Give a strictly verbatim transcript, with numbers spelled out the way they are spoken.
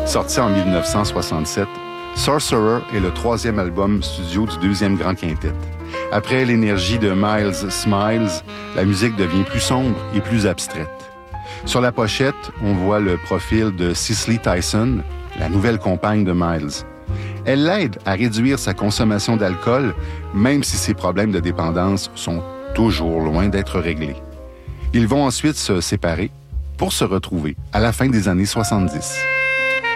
Sorti en dix-neuf cent soixante-sept, Sorcerer est le troisième album studio du deuxième grand quintet. Après l'énergie de Miles Smiles, la musique devient plus sombre et plus abstraite. Sur la pochette, on voit le profil de Cicely Tyson, la nouvelle compagne de Miles. Elle l'aide à réduire sa consommation d'alcool, même si ses problèmes de dépendance sont toujours loin d'être réglés. Ils vont ensuite se séparer pour se retrouver à la fin des années soixante-dix.